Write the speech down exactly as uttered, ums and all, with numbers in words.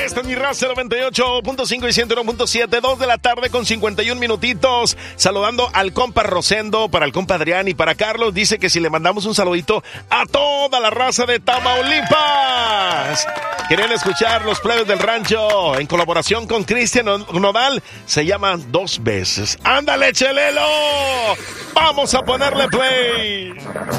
Esta es mi raza noventa y ocho punto cinco y ciento uno punto siete, dos de la tarde con cincuenta y un minutitos. Saludando al compa Rosendo, para el compa Adrián y para Carlos. Dice que si le mandamos un saludito a toda la raza de Tamaulipas. Querían escuchar los plebes del rancho en colaboración con Cristian Nodal. Se llama Dos Veces. ¡Ándale, Chelelo! ¡Vamos a ponerle play!